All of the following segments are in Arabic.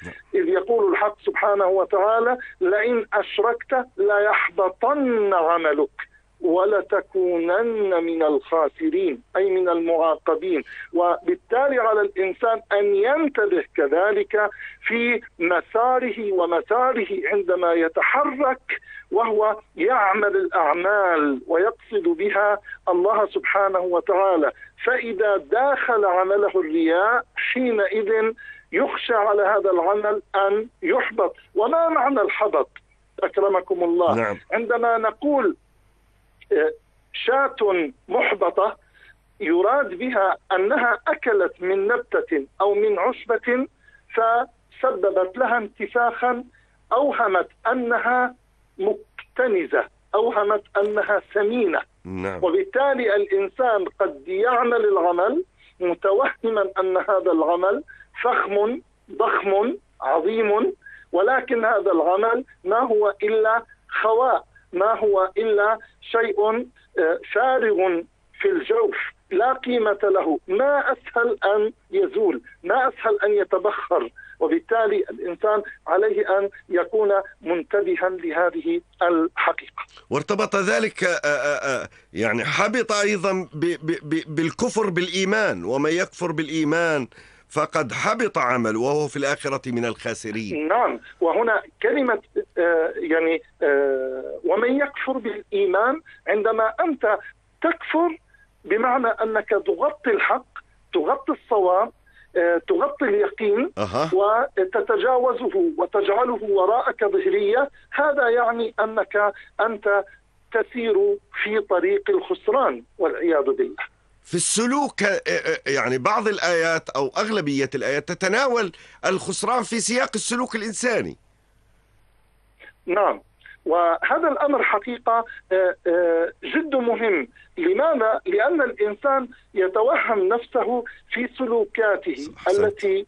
إذ يقول الحق سبحانه وتعالى: لئن أشركت ليحبطن عملك ولتكونن من الخاسرين، أي من المعاقبين. وبالتالي على الإنسان أن ينتبه كذلك في مساره ومساره عندما يتحرك وهو يعمل الأعمال ويقصد بها الله سبحانه وتعالى. فإذا داخل عمله الرياء حينئذ يخشى على هذا العمل أن يحبط. وما معنى الحبط أكرمكم الله؟ نعم. عندما نقول شاة محبطة يراد بها أنها أكلت من نبتة أو من عشبة فسببت لها انتفاخا، أوهمت أنها مكتنزة، أوهمت أنها سمينة. نعم. وبالتالي الإنسان قد يعمل العمل متوهما أن هذا العمل فخم ضخم عظيم، ولكن هذا العمل ما هو إلا خواء، ما هو إلا شيء فارغ في الجوف لا قيمة له، ما أسهل أن يزول، ما أسهل أن يتبخر. وبالتالي الإنسان عليه أن يكون منتبها لهذه الحقيقة. وارتبط ذلك يعني حبط أيضا بالكفر بالإيمان، ومن يكفر بالإيمان فقد حبط عمل وهو في الآخرة من الخاسرين. نعم. وهنا كلمة ومن يكفر بالإيمان، عندما أنت تكفر بمعنى أنك تغطي الحق، تغطي الصواب، تغطي اليقين وتتجاوزه وتجعله وراءك ظهرية، هذا يعني أنك أنت تسير في طريق الخسران والعياذ بالله. في السلوك يعني بعض الآيات أو أغلبية الآيات تتناول الخسران في سياق السلوك الإنساني. نعم. وهذا الأمر حقيقة جد مهم. لماذا؟ لأن الإنسان يتوهم نفسه في سلوكاته التي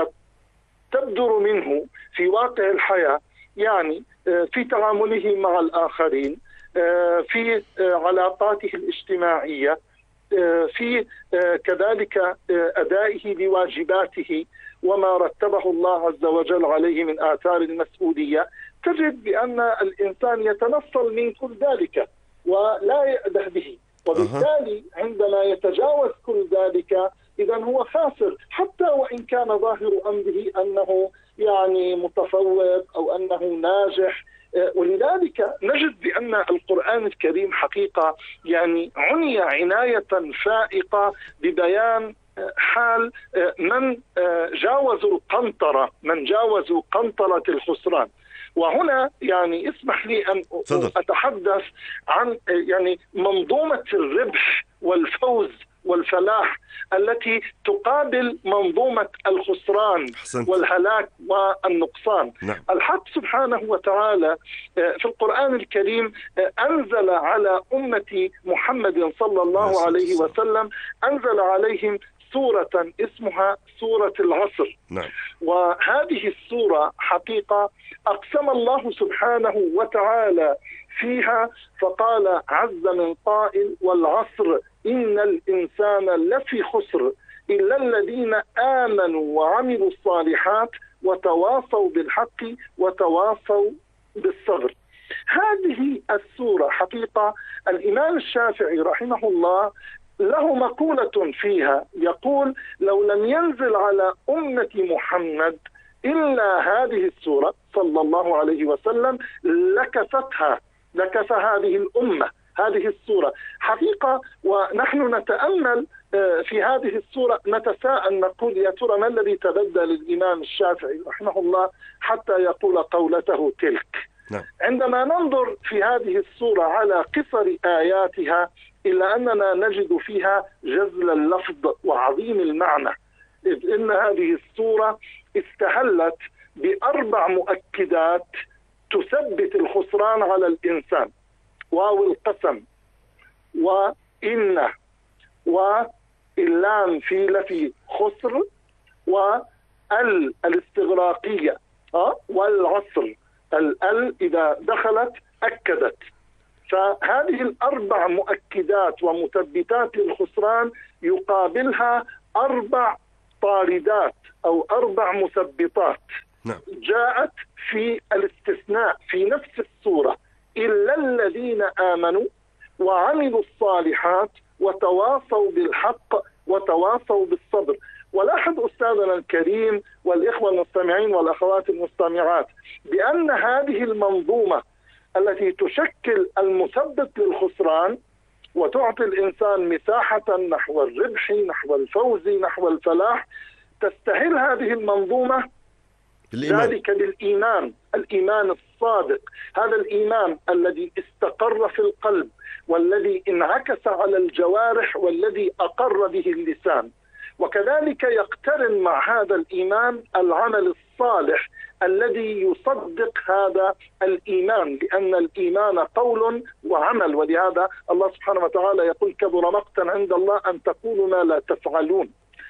تبدر منه في واقع الحياة، يعني في تعامله مع الآخرين، في علاقاته الاجتماعية، في كذلك أدائه لواجباته وما رتبه الله عز وجل عليه من آثار المسؤولية. تجد بأن الإنسان يتنصل من كل ذلك ولا يأده به، وبالتالي عندما يتجاوز كل ذلك إذا هو خاسر، حتى وإن كان ظاهر أمره أنه يعني متفوق أو أنه ناجح. ولذلك نجد بأن القرآن الكريم حقيقة يعني عني عناية فائقة ببيان حال من جاوزوا القنطرة، من جاوزوا قنطرة الخسران. وهنا يعني اسمح لي أن أتحدث عن يعني منظومة الربح والفوز والفلاح التي تقابل منظومة الخسران والهلاك والنقصان. نعم. الحق سبحانه وتعالى في القرآن الكريم أنزل على أمة محمد صلى الله عليه وسلم، أنزل عليهم سورة اسمها سورة العصر. نعم. وهذه السورة حقيقة أقسم الله سبحانه وتعالى فيها فقال عز من قائل: والعصر إن الإنسان لفي خسر إلا الذين آمنوا وعملوا الصالحات وتواصوا بالحق وتواصوا بالصبر. هذه السورة حقيقة الإمام الشافعي رحمه الله له مقولة فيها يقول: لو لم ينزل على أمة محمد إلا هذه السورة صلى الله عليه وسلم لكفى هذه الأمة هذه السورة حقيقة. ونحن نتأمل في هذه السورة نتساءل نقول: يا ترى ما الذي تبدل الإمام الشافعي رحمه الله حتى يقول قولته تلك؟ نعم. عندما ننظر في هذه السورة على قصر آياتها إلا أننا نجد فيها جزل اللفظ وعظيم المعنى، إذ إن هذه السورة استهلت ب4 مؤكدات تثبت الخسران على الإنسان: واو القسم، وإن، واللام في لفي خسر، والاستغراقية، والعصر ال إذا دخلت أكدت. فهذه ال4 مؤكدات ومثبتات للخسران يقابلها 4 طاردات أو 4 مثبطات. نعم. جاءت في الاستثناء في نفس السورة: إلا الذين آمنوا وعملوا الصالحات وتواصوا بالحق وتواصوا بالصبر. ولاحظ أستاذنا الكريم والإخوة المستمعين والأخوات المستمعات بأن هذه المنظومة التي تشكل المثبت للخسران وتعطي الإنسان مساحة نحو الربح، نحو الفوز، نحو الفلاح، تستهل هذه المنظومة ذلك بالإيمان، الإيمان الصادق، هذا الإيمان الذي استقر في القلب والذي انعكس على الجوارح والذي أقر به اللسان. وكذلك يقترن مع هذا الإيمان العمل الصالح الذي يصدق هذا الإيمان، لأن الإيمان قول وعمل، ولهذا الله سبحانه وتعالى يقول: كبر مقتا عند الله أن تقولوا ما لا تفعلون.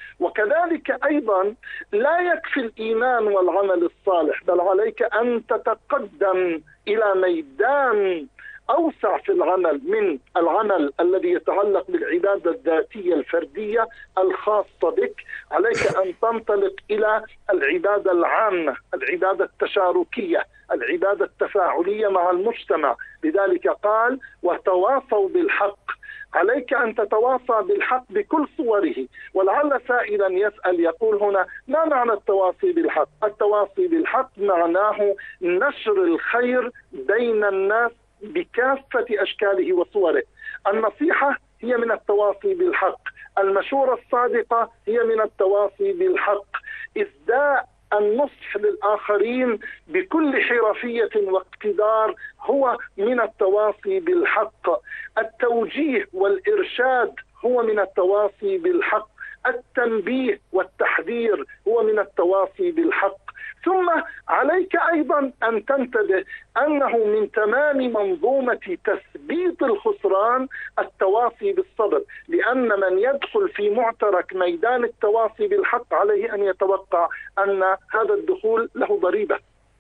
وكذلك أيضا لا يكفي الإيمان والعمل الصالح، بل عليك أن تتقدم إلى ميدان أوسع في العمل من العمل الذي يتعلق بالعبادة الذاتية الفردية الخاصة بك. عليك أن تنطلق إلى العبادة العامة، العبادة التشاركية، العبادة التفاعلية مع المجتمع. لذلك قال: وتواصوا بالحق. عليك أن تتواصى بالحق بكل صوره. ولعل سائلا يسأل يقول هنا: ما معنى التواصي بالحق؟ التواصي بالحق معناه نشر الخير بين الناس بكافة أشكاله وصوره. النصيحة هي من التواصي بالحق، المشورة الصادقة هي من التواصي بالحق، إسداء النصح للآخرين بكل حرفية واقتدار هو من التواصي بالحق، التوجيه والإرشاد هو من التواصي بالحق، التنبيه والتحذير هو من التواصي بالحق. ثم عليك أيضا أن تنتبه أنه من تمام منظومة تثبيت الخسران التواصي بالصبر، لأن من يدخل في معترك ميدان التواصي بالحق عليه أن يتوقع أن هذا الدخول له ضريبة،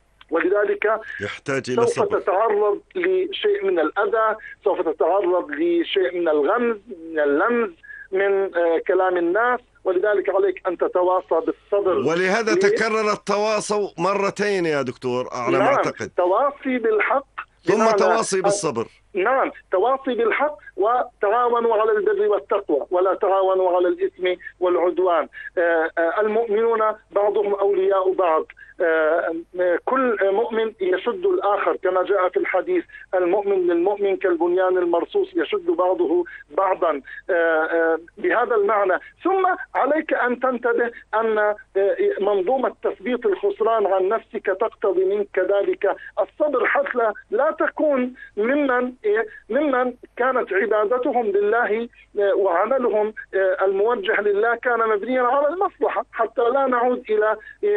ولذلك يحتاج إلى سوف صبر. تتعرض لشيء من الأذى، سوف تتعرض لشيء من الغمز، من اللمز، من كلام الناس. ولذلك عليك أن تتواصى بالصبر. ولهذا تكرر التواصي مرتين يا دكتور على ما أعتقد. تواصي بالحق ثم تواصي بالصبر. نعم، تواصي بالحق، وتعاونوا على البر والتقوى ولا تعاونوا على الإثم والعدوان. المؤمنون بعضهم أولياء بعض، كل مؤمن يشد الآخر كما جاء في الحديث: المؤمن للمؤمن كالبنيان المرصوص يشد بعضه بعضا، بهذا المعنى. ثم عليك أن تنتبه أن منظومة تثبيت الخسران عن نفسك تقتضي منك ذلك الصبر، حتى لا تكون ممن كانت عبادتهم لله وعملهم الموجه لله كان مبنيا على المصلحة، حتى لا نعود إلى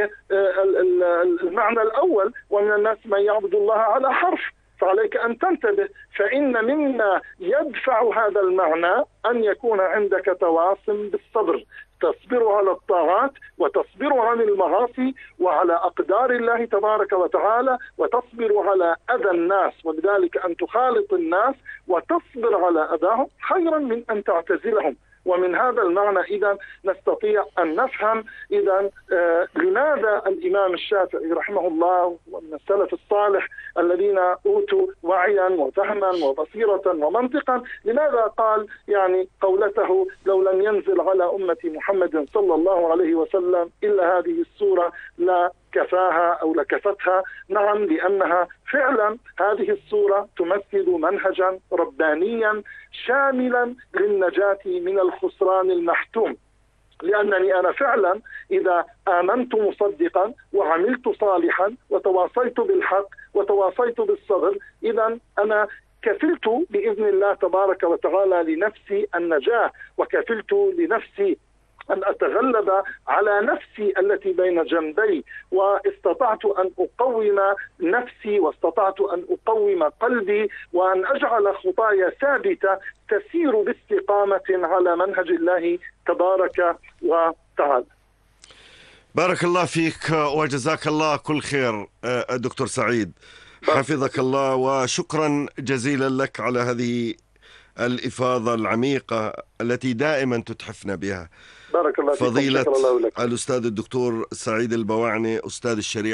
المعنى الأول: ومن الناس من يعبد الله على حرف. فعليك أن تنتبه، فإن مما يدفع هذا المعنى أن يكون عندك تواصل بالصبر، تصبر على الطاعات وتصبر عن المعاصي وعلى أقدار الله تبارك وتعالى، وتصبر على أذى الناس، ولذلك أن تخالط الناس وتصبر على أذاهم خيرا من أن تعتزلهم. ومن هذا المعنى إذن نستطيع أن نفهم لماذا الإمام الشافعي رحمه الله ومن السلف الصالح الذين أوتوا وعيا وفهما وبصيرة ومنطقا، لماذا قال قولته: لو لم ينزل على أمة محمد صلى الله عليه وسلم إلا هذه السورة لا كفاها أو لكفتها. نعم، لأنها فعلا هذه السورة تمثل منهجا ربانيا شاملا للنجاة من الخسران المحتوم. لأنني أنا فعلا إذا آمنت مصدقا وعملت صالحا وتواصيت بالحق وتواصيت بالصبر، إذا أنا كفلت بإذن الله تبارك وتعالى لنفسي النجاة، وكفلت لنفسي أن أتغلب على نفسي التي بين جنبي، واستطعت أن أقوم نفسي واستطعت أن أقوم قلبي، وأن أجعل خطايا ثابتة تسير باستقامة على منهج الله تبارك وتعالى. بارك الله فيك وجزاك الله كل خير دكتور سعيد، حفظك الله، وشكرا جزيلا لك على هذه الإفاضة العميقة التي دائما تتحفنا بها. بارك الله فيك. فضيلة الأستاذ الدكتور سعيد البواعني، أستاذ الشريعة